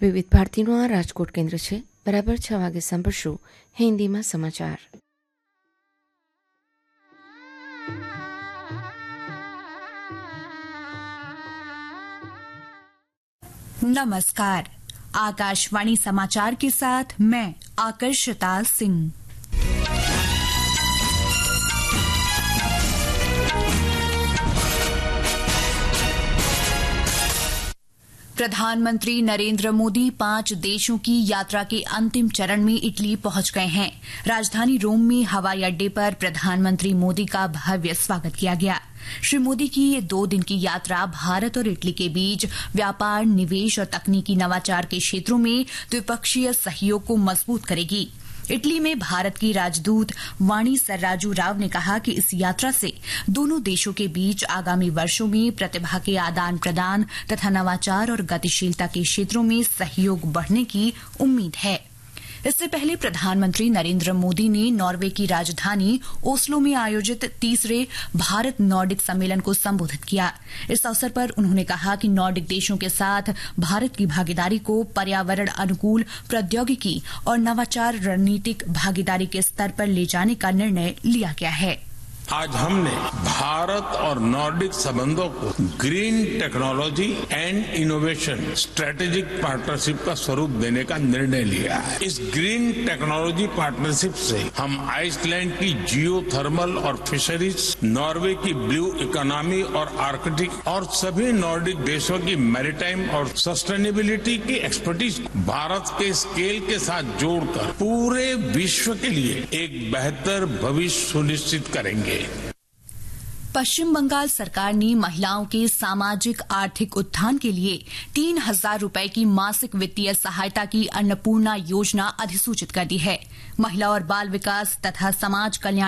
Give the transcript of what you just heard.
વિવિધ ભારતીનો આ રાજકોટ કેન્દ્ર છે. બરાબર 6 વાગે સાંભળશો હિન્દીમાં સમાચાર. नमस्कार, आकाशवाणी समाचार के साथ मैं आकर्षिता सिंह. प्रधानमंत्री नरेंद्र मोदी 5 देशों की यात्रा के अंतिम चरण में इटली पहुंच गए हैं. राजधानी रोम में हवाई अड्डे पर प्रधानमंत्री मोदी का भव्य स्वागत किया गया. श्री मोदी की ये 2 दिन की यात्रा भारत और इटली के बीच व्यापार, निवेश और तकनीकी नवाचार के क्षेत्रों में द्विपक्षीय सहयोग को मजबूत करेगी. इटली में भारत की राजदूत वाणी सर्राजू राव ने कहा कि इस यात्रा से दोनों देशों के बीच आगामी वर्षों में प्रतिभा के आदान प्रदान तथा नवाचार और गतिशीलता के क्षेत्रों में सहयोग बढ़ने की उम्मीद है. इससे पहले प्रधानमंत्री नरेंद्र मोदी ने नॉर्वे की राजधानी ओस्लो में आयोजित 3रे भारत नॉर्डिक सम्मेलन को संबोधित किया. इस अवसर पर उन्होंने कहा कि नॉर्डिक देशों के साथ भारत की भागीदारी को पर्यावरण अनुकूल प्रौद्योगिकी और नवाचार रणनीतिक भागीदारी के स्तर पर ले जाने का निर्णय लिया गया है. आज हमने भारत और नॉर्डिक संबंधों को green technology and innovation strategic partnership का स्वरूप देने का निर्णय लिया है. इस ग्रीन टेक्नोलॉजी पार्टनरशिप से हम आइसलैंड की जियो थर्मल और फिशरीज, नॉर्वे की ब्लू इकोनॉमी और आर्कटिक और सभी नॉर्डिक देशों की मैरीटाइम और सस्टेनेबिलिटी की एक्सपर्टीज भारत के स्केल के साथ जोड़कर पूरे विश्व के लिए एक बेहतर भविष्य सुनिश्चित करेंगे. पश्चिम बंगाल सरकार ने महिलाओं के सामाजिक आर्थिक उत्थान के लिए 3,000 रुपए की मासिक वित्तीय सहायता की अन्नपूर्णा योजना अधिसूचित कर दी है. महिला और बाल विकास तथा समाज कल्याण